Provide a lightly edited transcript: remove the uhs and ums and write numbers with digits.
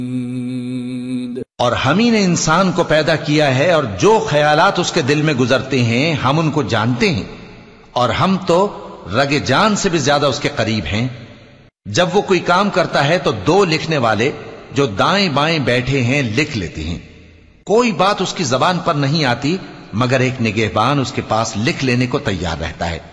और हम ही ने इंसान को पैदा किया है और जो ख्यालात उसके दिल में गुजरते हैं हम उनको जानते हैं, और हम तो रगे जान से भी ज्यादा उसके करीब हैं। जब वो कोई काम करता है तो दो लिखने वाले जो दाएं बाएं बैठे हैं लिख लेते हैं। कोई बात उसकी जबान पर नहीं आती मगर एक निगहबान उसके पास लिख लेने को तैयार रहता है।